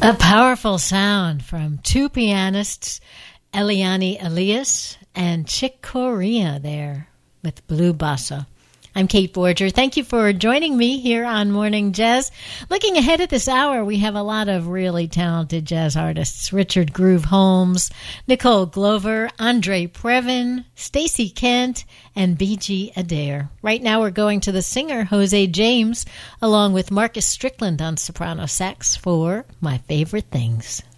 A powerful sound from two pianists, Eliane Elias and Chick Corea there with Blue Bossa. I'm Kate Borger. Thank you for joining me here on Morning Jazz. Looking ahead at this hour, we have a lot of really talented jazz artists. Richard Groove Holmes, Nicole Glover, Andre Previn, Stacey Kent, and B.G. Adair. Right now we're going to the singer Jose James, along with Marcus Strickland on soprano sax for My Favorite Things.